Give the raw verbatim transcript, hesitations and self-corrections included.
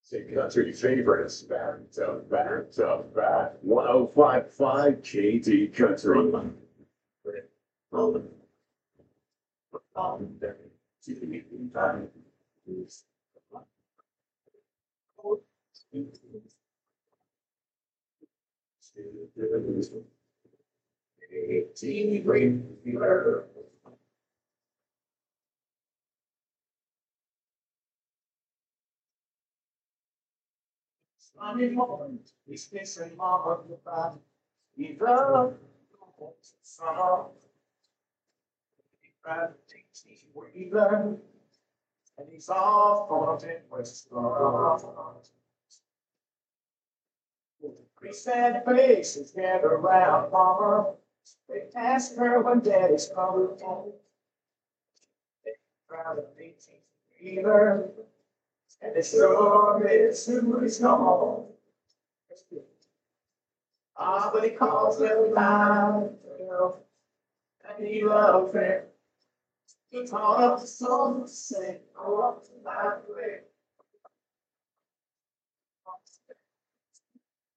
Say country favorites, back to back to back. one oh five point five K D Country. Sunday morning, he's kissing mama goodbye. He loved summer. He cried the things he would learn, and he's all for it was three sad faces gather around mama. They ask her when daddy's coming home. They cried the things he would learn. And it's sure it's who is gone. Ah, but he calls them down, and he loves it. He taught us the song to sing, oh, up to my way.